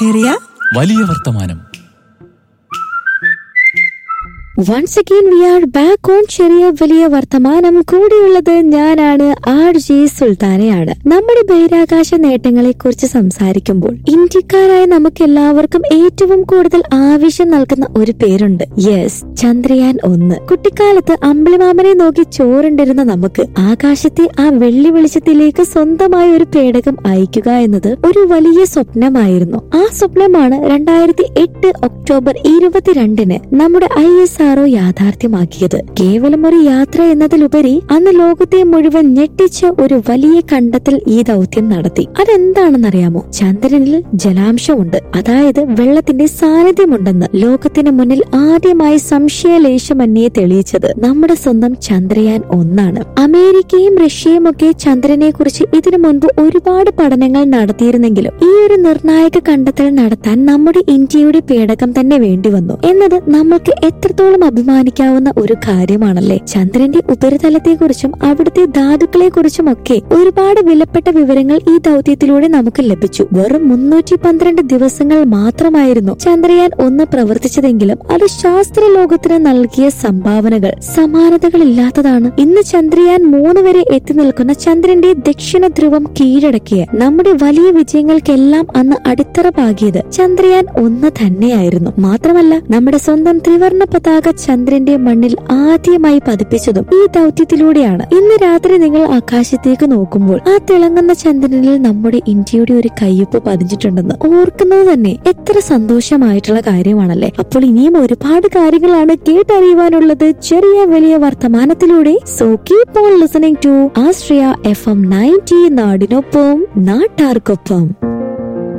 ചെറിയ വലിയ വർത്തമാനം. Once again we are back on ചെറിയ വലിയ വർത്തമാനം. കൂടെയുള്ളത് ഞാനാണ് RJ സുൽത്താനയാണ്. നമ്മുടെ ബഹിരാകാശ നേട്ടങ്ങളെ കുറിച്ച് സംസാരിക്കുമ്പോൾ ഇന്ത്യക്കാരായ നമുക്ക് എല്ലാവർക്കും ഏറ്റവും കൂടുതൽ ആവശ്യം നൽകുന്ന ഒരു പേരുണ്ട്. യെസ്, ചന്ദ്രയാൻ 1. കുട്ടിക്കാലത്ത് അമ്പിളിമാമനെ നോക്കി ചോറുണ്ടിരുന്ന നമുക്ക് ആകാശത്തെ ആ വെള്ളി വെളിച്ചത്തിലേക്ക് സ്വന്തമായ ഒരു പേടകം അയക്കുക എന്നത് ഒരു വലിയ സ്വപ്നമായിരുന്നു. ആ സ്വപ്നമാണ് 2008 ഒക്ടോബർ 22 നമ്മുടെ ISRO യാഥാർത്ഥ്യമാക്കിയത്. കേവലം ഒരു യാത്ര എന്നതിലുപരി അന്ന് ലോകത്തെ മുഴുവൻ ഞെട്ടിച്ച ഒരു വലിയ കണ്ടെത്തൽ ഈ ദൗത്യം നടത്തി. അതെന്താണെന്നറിയാമോ? ചന്ദ്രനിൽ ജലാംശമുണ്ട്, അതായത് വെള്ളത്തിന്റെ സാന്നിധ്യമുണ്ടെന്ന് ലോകത്തിന് മുന്നിൽ ആദ്യമായി സംശയലേശമന്യേ തെളിയിച്ചത് നമ്മുടെ സ്വന്തം ചന്ദ്രയാൻ 1 അമേരിക്കയും റഷ്യയും ഒക്കെ ചന്ദ്രനെ കുറിച്ച് ഇതിനു മുൻപ് ഒരുപാട് പഠനങ്ങൾ നടത്തിയിരുന്നെങ്കിലും ഈ ഒരു നിർണായക കണ്ടെത്തൽ നടത്താൻ നമ്മുടെ ഇന്ത്യയുടെ പേടകം തന്നെ വേണ്ടിവന്നു എന്നത് നമ്മൾക്ക് എത്രത്തോളം അഭിമാനിക്കാവുന്ന ഒരു കാര്യമാണല്ലേ. ചന്ദ്രന്റെ ഉപരിതലത്തെ കുറിച്ചും അവിടുത്തെ ധാതുക്കളെ കുറിച്ചും ഒക്കെ ഒരുപാട് വിലപ്പെട്ട വിവരങ്ങൾ ഈ ദൗത്യത്തിലൂടെ നമുക്ക് ലഭിച്ചു. വെറും 312 ദിവസങ്ങൾ മാത്രമായിരുന്നു ചന്ദ്രയാൻ 1 പ്രവർത്തിച്ചതെങ്കിലും അത് ശാസ്ത്ര ലോകത്തിന് നൽകിയ സംഭാവനകൾ സമാനതകളില്ലാത്തതാണ്. ഇന്ന് ചന്ദ്രയാൻ 3 വരെ എത്തി നിൽക്കുന്ന ചന്ദ്രന്റെ ദക്ഷിണ ധ്രുവം കീഴടക്കിയ നമ്മുടെ വലിയ വിജയങ്ങൾക്കെല്ലാം അന്ന് അടിത്തറ പാകിയത് ചന്ദ്രയാൻ 1 തന്നെയായിരുന്നു. മാത്രമല്ല, നമ്മുടെ സ്വന്തം ത്രിവർണ്ണ പതാക ചന്ദ്രന്റെ മണ്ണിൽ ആദ്യമായി പതിപ്പിച്ചതും ഈ ദൗത്യത്തിലൂടെയാണ്. ഇന്ന് രാത്രി നിങ്ങൾ ആകാശത്തേക്ക് നോക്കുമ്പോൾ ആ തിളങ്ങുന്ന ചന്ദ്രനിൽ നമ്മുടെ ഇന്ത്യയുടെ ഒരു കയ്യൊപ്പ് പതിഞ്ഞിട്ടുണ്ടെന്ന് ഓർക്കുന്നത് തന്നെ എത്ര സന്തോഷമായിട്ടുള്ള കാര്യമാണല്ലേ. അപ്പോൾ ഇനിയും ഒരുപാട് കാര്യങ്ങളാണ് കേട്ടറിയുവാനുള്ളത് ചെറിയ വലിയ വർത്തമാനത്തിലൂടെ. So keep on listening to Ashraya FM 90, നാടിനൊപ്പം നാട്ടാർക്കൊപ്പം.